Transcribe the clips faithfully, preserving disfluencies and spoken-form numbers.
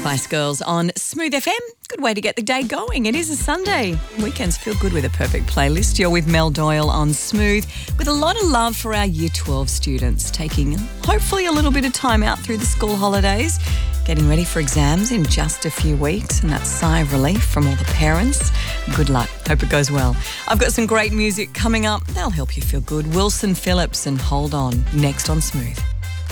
Spice Girls on Smooth F M. Good way to get the day going. It is a Sunday. Weekends feel good with a perfect playlist. You're with Mel Doyle on Smooth with a lot of love for our Year twelve students, taking hopefully a little bit of time out through the school holidays, getting ready for exams in just a few weeks, and that sigh of relief from all the parents. Good luck. Hope it goes well. I've got some great music coming up. They'll help you feel good. Wilson Phillips and Hold On, next on Smooth.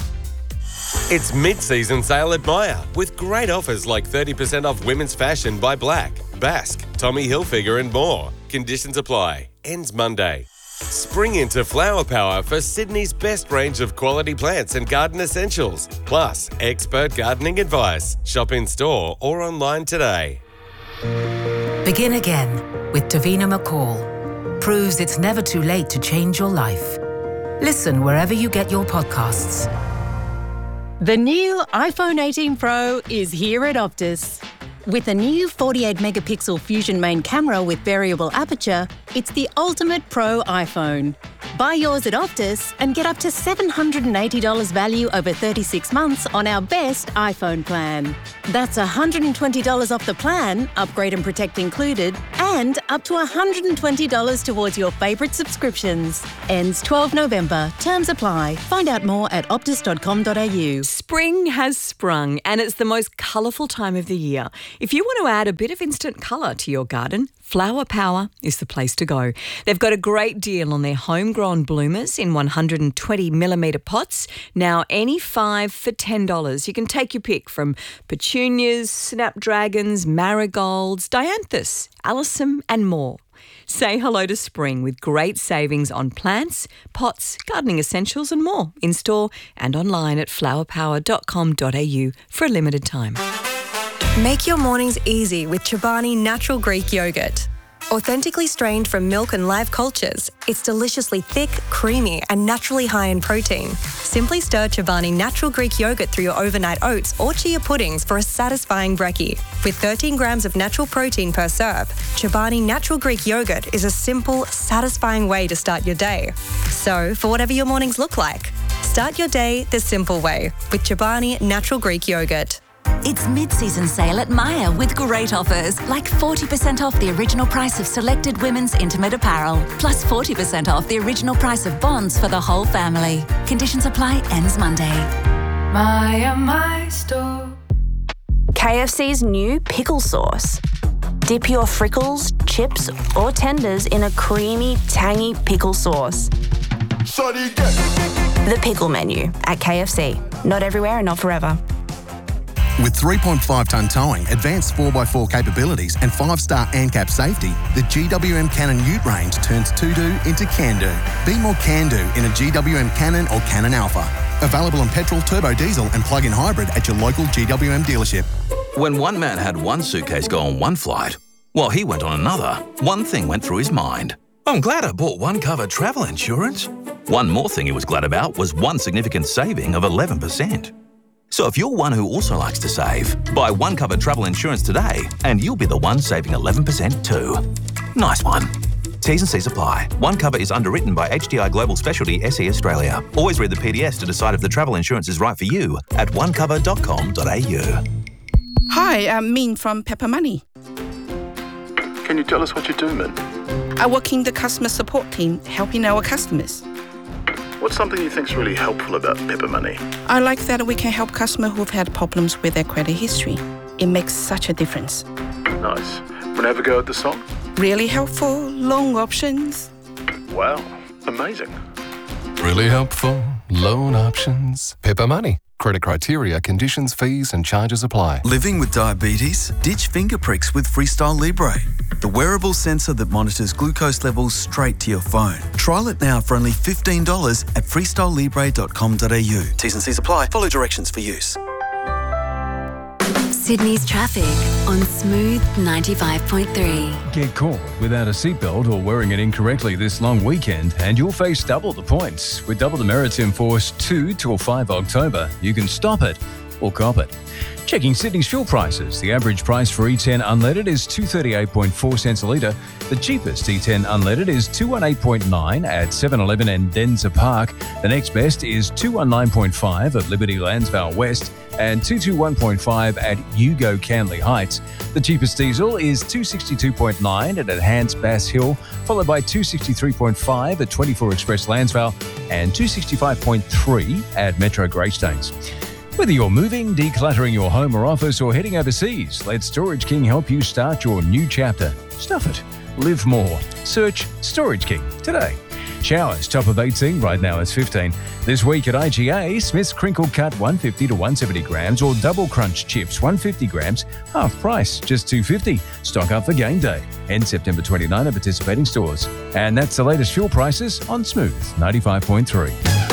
It's mid-season sale at Myer with great offers like thirty percent off women's fashion by Black, Basque, Tommy Hilfiger and more. Conditions apply. Ends Monday. Spring into Flower Power for Sydney's best range of quality plants and garden essentials. Plus, expert gardening advice. Shop in store or online today. Begin again with Davina McCall. Proves it's never too late to change your life. Listen wherever you get your podcasts. The new iPhone eighteen Pro is here at Optus. With a new forty-eight megapixel Fusion main camera with variable aperture, it's the ultimate pro iPhone. Buy yours at Optus and get up to seven hundred eighty dollars value over thirty-six months on our best iPhone plan. That's one hundred twenty dollars off the plan, upgrade and protect included, and up to one hundred twenty dollars towards your favourite subscriptions. Ends twelfth November. Terms apply. Find out more at optus dot com dot a u. Spring has sprung and it's the most colourful time of the year. If you want to add a bit of instant colour to your garden, Flower Power is the place to go. They've got a great deal on their homegrown bloomers in one hundred twenty millimetre pots. Now, any five for ten dollars. You can take your pick from petunias, snapdragons, marigolds, dianthus, alyssum and more. Say hello to spring with great savings on plants, pots, gardening essentials and more. In store and online at flower power dot com dot a u for a limited time. Make your mornings easy with Chobani Natural Greek Yogurt. Authentically strained from milk and live cultures, it's deliciously thick, creamy and naturally high in protein. Simply stir Chobani Natural Greek Yogurt through your overnight oats or chia puddings for a satisfying brekkie. With thirteen grams of natural protein per serve, Chobani Natural Greek Yogurt is a simple, satisfying way to start your day. So, for whatever your mornings look like, start your day the simple way with Chobani Natural Greek Yogurt. It's mid-season sale at Myer with great offers, like forty percent off the original price of selected women's intimate apparel, plus forty percent off the original price of bonds for the whole family. Conditions apply. Ends Monday. Myer, my store. K F C's new pickle sauce. Dip your frickles, chips or tenders in a creamy, tangy pickle sauce. The pickle menu at K F C. Not everywhere and not forever. With three point five tonne towing, advanced four by four capabilities and five-star ANCAP safety, the G W M Cannon Ute range turns to-do into can-do. Be more can-do in a G W M Cannon or Cannon Alpha. Available in petrol, turbo diesel and plug-in hybrid at your local G W M dealership. When one man had one suitcase go on one flight, while he went on another, one thing went through his mind. I'm glad I bought one cover travel insurance. One more thing he was glad about was one significant saving of eleven percent. So if you're one who also likes to save, buy One Cover travel insurance today and you'll be the one saving eleven percent too. Nice one. T's and C's apply. One Cover is underwritten by H D I Global Specialty S E Australia. Always read the P D S to decide if the travel insurance is right for you at one cover dot com dot a u. Hi, I'm Min from Pepper Money. Can you tell us what you do, Min? I work in the customer support team, helping our customers. What's something you think's really helpful about Pepper Money? I like that we can help customers who've had problems with their credit history. It makes such a difference. Nice. Want to have a go at the song? Really helpful, long options. Wow, amazing. Really helpful, loan options. Pepper Money. Credit criteria, conditions, fees and charges apply. Living with diabetes? Ditch finger pricks with Freestyle Libre, the wearable sensor that monitors glucose levels straight to your phone. Trial it now for only fifteen dollars at freestyle libre dot com dot a u. T's and C's apply. Follow directions for use. Sydney's traffic on Smooth ninety-five point three. Get caught without a seatbelt or wearing it incorrectly this long weekend and you'll face double the points. With double demerits in force two till five October, you can stop it or cop it. Checking Sydney's fuel prices. The average price for E ten unleaded is two dollars thirty-eight point four cents a litre. The cheapest E ten unleaded is two hundred eighteen point nine at seven eleven and Denzer Park. The next best is two hundred nineteen point five at Liberty Lansvale West and two hundred twenty-one point five at Yugo Canley Heights. The cheapest diesel is two hundred sixty-two point nine at Enhanced Bass Hill, followed by two hundred sixty-three point five at twenty-four Express Lansvale and two hundred sixty-five point three at Metro Greystanes. Whether you're moving, decluttering your home or office, or heading overseas, let Storage King help you start your new chapter. Stuff it. Live more. Search Storage King today. Showers, top of eighteen, right now it's fifteen. This week at I G A, Smith's Crinkle Cut one hundred fifty to one hundred seventy grams or Double Crunch Chips one hundred fifty grams, half price, just two dollars fifty. Stock up for game day. End September twenty-ninth at participating stores. And that's the latest fuel prices on Smooth ninety-five point three.